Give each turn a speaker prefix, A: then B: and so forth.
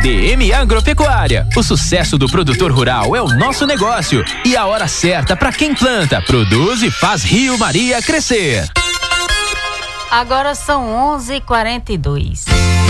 A: DM Agropecuária. O sucesso do produtor rural é o nosso negócio e a hora certa para quem planta, produz e faz Rio Maria crescer.
B: Agora são 11h42.